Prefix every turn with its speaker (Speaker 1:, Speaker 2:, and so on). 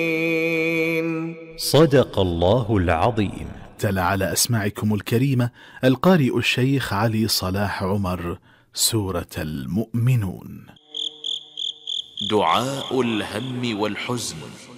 Speaker 1: صدق الله العظيم.
Speaker 2: تلا على أسماعكم الكريمة القارئ الشيخ علي صلاح عمر سورة المؤمنون.
Speaker 3: دعاء الهم والحزن.